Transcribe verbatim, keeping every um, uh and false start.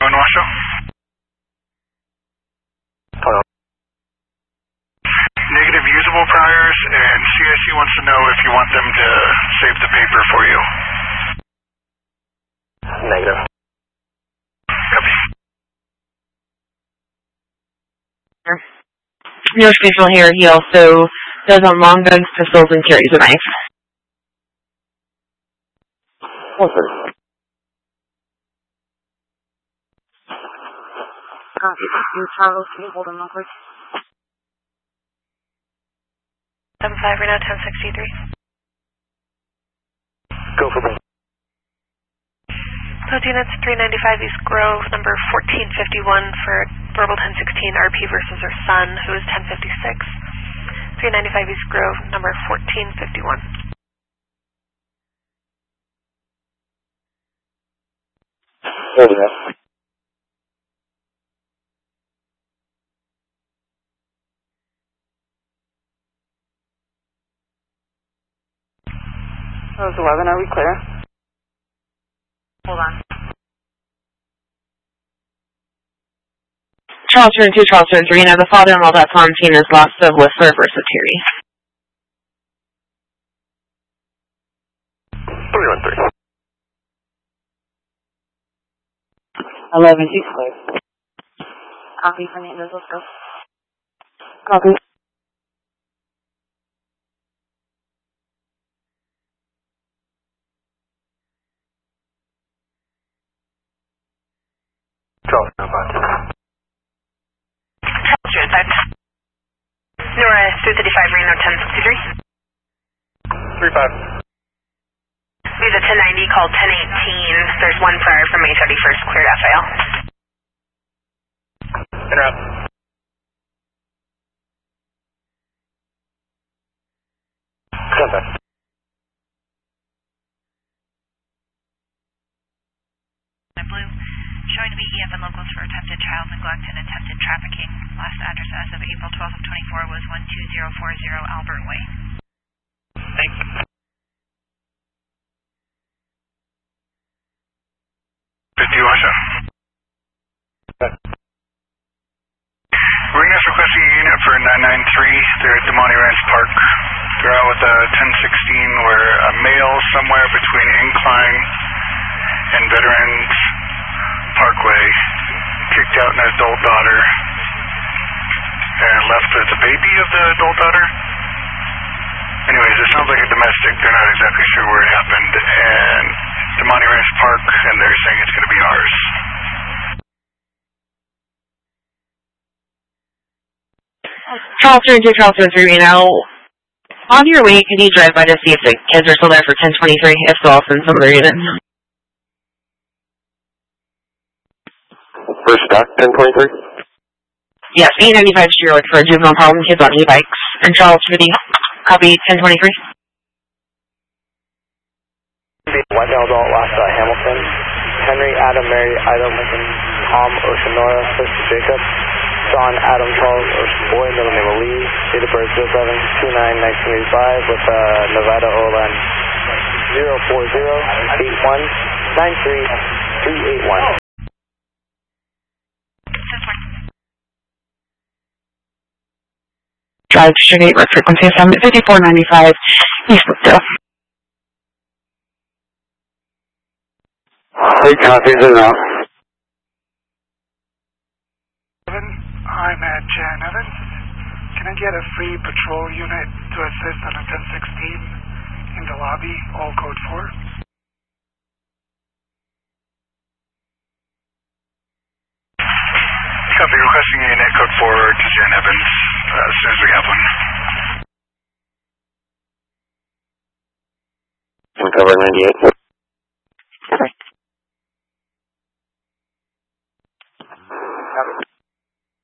in Washoe? Hello. Negative usable priors, and C I C wants to know if you want them to save the paper for you. Negative. Copy. No official here. He also does on long guns, pistols, and carries a knife. Okay. Copy. Charles, can you hold him real quick? seven five, Reno ten sixty-three. Go for both. Those units, three ninety-five East Grove, number fourteen fifty-one for verbal ten sixteen R P versus her son, who is ten fifty-six. three ninety-five East Grove, number fourteen fifty-one. Hold it. That was eleven, are we clear? Hold on. Charles Turn two, Charles Turn three. Now the father-in-law that's on scene is lost of Whistler versus Terry. three one three. eleven, she's clear. Copy, Fernandez, let's go. Copy. Charles, no bad. Charles Turn five. Nora three thirty-five, Reno ten sixty-three. three five. We have a ten ninety called ten eighteen. There's one prior from May thirty-first, cleared F A L. Interrupt. Contact. Blue, showing to be E F and locals for attempted child neglect and attempted trafficking. Last address as of April twelfth of twenty-four was one two zero four zero Albert Way. Thanks. fifty Washoe. Rena's requesting a unit for nine nine three. They're at Demonte Ranch Park. They're out with a ten sixteen where a male somewhere between Incline and Veterans Parkway kicked out an adult daughter and left with the baby of the adult daughter. Anyways, it sounds like a domestic. They're not exactly sure where it happened. And Demonte Ranch Park, and they're saying it's going to be ours. Charles Turn two, Charles Turn three. Now, on your way, can you drive by to see if the kids are still there for ten twenty-three? If so, I'll send some of their units. First stock, ten twenty-three? Yes, eight ninety-five Sherwood for juvenile problem kids on e-bikes. And Charles for the copy ten twenty-three. White Adult lost uh, Hamilton. Henry, Adam, Mary, Ida, Lincoln, Tom, Oceanora, Sister Jacob. Sean, Adam, Charles, Ocean Boy, middle name of Lee. Date of birth zero seven two nine nineteen eighty-five with uh, Nevada O L N zero four zero eight one nine three three eight one. Drive to Sugar Eight, frequency of fifty-four ninety-five East Woodville. Hey, copies enough. I'm at Jan Evans. Can I get a free patrol unit to assist on a ten sixteen in the lobby, all code four? Copy, requesting a unit code four to Jan Evans uh, as soon as we have one. Cover ninety-eight.